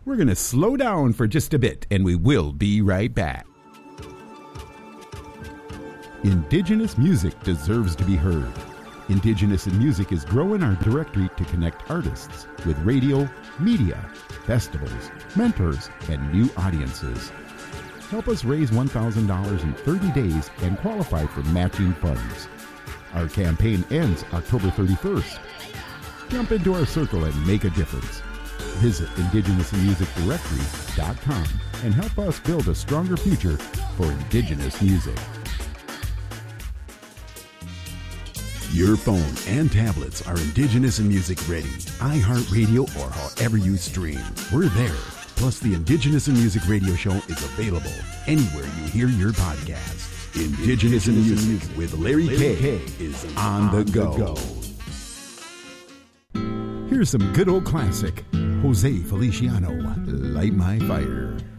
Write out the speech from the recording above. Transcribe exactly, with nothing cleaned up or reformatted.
We're going to slow down for just a bit, and we will be right back. Indigenous music deserves to be heard. Indigenous in Music is growing our directory to connect artists with radio, media, festivals, mentors, and new audiences. Help us raise one thousand dollars in thirty days and qualify for matching funds. Our campaign ends October thirty-first. Jump into our circle and make a difference. Visit indigenous in music directory dot com and help us build a stronger future for Indigenous music. Your phone and tablets are Indigenous in Music ready. iHeartRadio or however you stream. We're there. Plus, the Indigenous in Music radio show is available anywhere you hear your podcast. Indigenous, Indigenous in Music, Music with Larry, Larry K, K is on, on the, go. the go. Here's some good old classic. Jose Feliciano, Light My Fire.